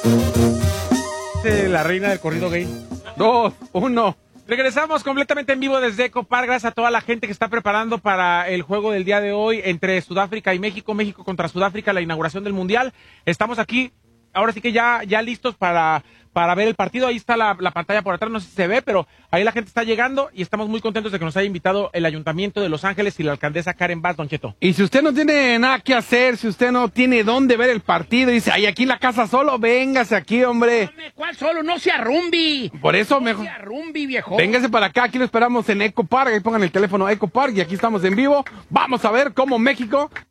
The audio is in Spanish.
La reina del corrido gay. 2, 1. Regresamos completamente en vivo desde Ecopark. Gracias a toda la gente que está preparando para el juego del día de hoy entre Sudáfrica y México. México contra Sudáfrica, la inauguración del Mundial. Estamos aquí, ahora sí que ya listos para ver el partido. Ahí está la pantalla por atrás, no sé si se ve, pero ahí la gente está llegando y estamos muy contentos de que nos haya invitado el Ayuntamiento de Los Ángeles y la alcaldesa Karen Bass, Don Cheto. Y si usted no tiene nada que hacer, si usted no tiene dónde ver el partido y dice, ay, aquí en la casa solo, véngase aquí, hombre. ¿Cuál solo? No se arrumbi. Por eso No mejor. se arrumbi, viejo. Véngase para acá, aquí lo esperamos en Ecopark, ahí pongan el teléfono Ecopark y aquí estamos en vivo. Vamos a ver cómo México